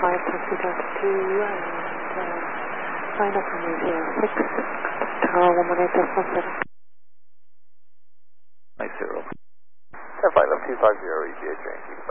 5 taxi Delta 2 and line up on 06, Tower 118.17. Nice 0. 10 flight left 250 ETA train, keep